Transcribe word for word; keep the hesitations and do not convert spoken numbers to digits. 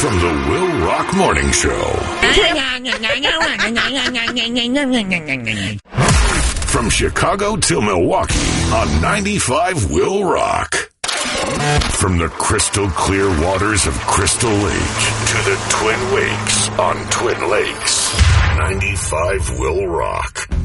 from the Will Rock Morning Show. From Chicago to Milwaukee on ninety-five Will Rock. From the crystal clear waters of Crystal Lake to the Twin Lakes on Twin Lakes. ninety-five Will Rock.